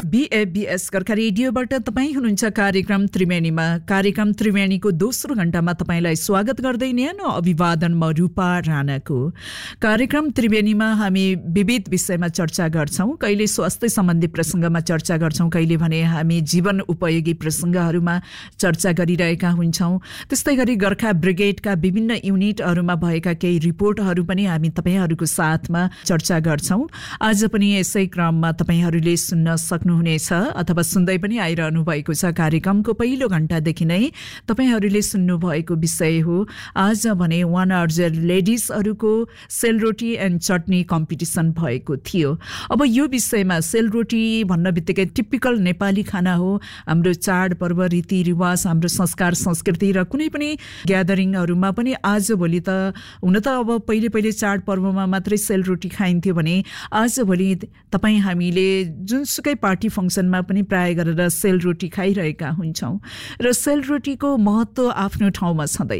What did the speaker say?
BABS Gorkha रेडियोबाट तपाईँ हुनुहुन्छ कार्यक्रम त्रिवेणीमा। कार्यक्रम त्रिवेणीको दोस्रो घण्टामा तपाईँलाई स्वागत गर्दै न्यानो अभिवादन म रूपा राणाको। कार्यक्रम त्रिवेणीमा हामी विविध विषयमा चर्चा गर्छौं। कहिले स्वास्थ्य सम्बन्धी प्रसङ्गमा चर्चा गर्छौं, कहिले भने हामी जीवन उपयोगी प्रसङ्गहरूमा चर्चा गरिरहेका हुन्छौं। त्यस्तै गरी गोर्खा ब्रिगेडका विभिन्न युनिटहरूमा भएका केही रिपोर्टहरू पनि हामी तपाईहरूको साथमा चर्चा गर्छौं। आज पनि यसै क्रममा तपाईहरूले सुन्न सक्नुहुनेछ अथवा सुन्दै पनि आइरहनु भएको छ। कार्यक्रमको पहिलो घण्टादेखि नै तपाईहरूले सुन्नुभएको विषय हो। आज भने 1 अर्जर लेडिजहरूको सेलरोटी एन्ड चटनी कम्पिटिसन भएको थियो। अब यो विषयमा सेलरोटी भन्न बित्तिकै टिपिकल नेपाली खाना हो। हाम्रो चाडपर्व रीतिरिवाज, हाम्रो संस्कार संस्कृति र कुनै पनि ग्यादरिङहरूमा पनि आजभोलि त हुन त अब पहिले चाडपर्वमा मात्रै सेलरोटी खाइन्थ्यो भने आजभोलि तपाईँ हामीले जुनसुकै पार्टी फङ्सनमा पनि प्राय गरेर सेलरोटी खाइरहेका हुन्छौँ। र सेलरोटीको महत्त्व आफ्नो ठाउँमा छँदै